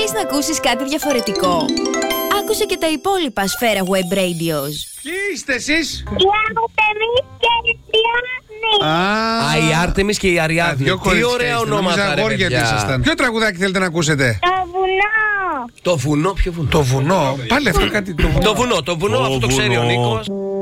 Θέλεις να ακούσεις κάτι διαφορετικό? Άκουσε και τα υπόλοιπα Σφαίρα Web Radios. Ποιοι είστε εσείς? Η Άρτεμις και η Αριάδνη. Η Άρτεμις και η Αριάδνη. Τι ωραία ονόματα, ρε παιδιά. Ποιο τραγουδάκι θέλετε να ακούσετε? Το βουνό. Το βουνό, ποιο βουνό? Το βουνό, πάλι αυτό κάτι. Το βουνό, αυτό το ξέρει ο Νίκος.